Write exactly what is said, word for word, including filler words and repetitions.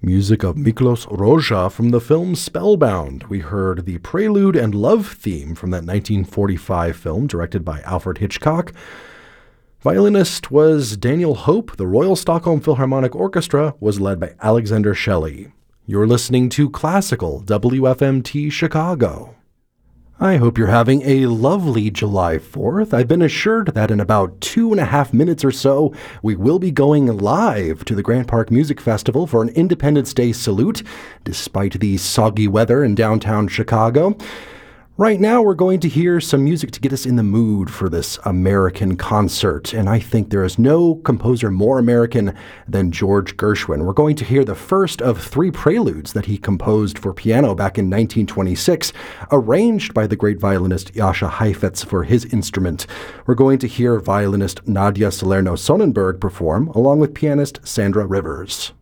Music of Miklos Rozsa from the film Spellbound. We heard the prelude and love theme from that nineteen forty-five film directed by Alfred Hitchcock. Violinist was Daniel Hope. The Royal Stockholm Philharmonic Orchestra was led by Alexander Shelley. You're listening to Classical W F M T Chicago. I hope you're having a lovely July fourth. I've been assured that in about two and a half minutes or so, we will be going live to the Grant Park Music Festival for an Independence Day salute, despite the soggy weather in downtown Chicago. Right now, we're going to hear some music to get us in the mood for this American concert, and I think there is no composer more American than George Gershwin. We're going to hear the first of three preludes that he composed for piano back in nineteen twenty-six, arranged by the great violinist Jascha Heifetz for his instrument. We're going to hear violinist Nadia Salerno-Sonnenberg perform, along with pianist Sandra Rivers.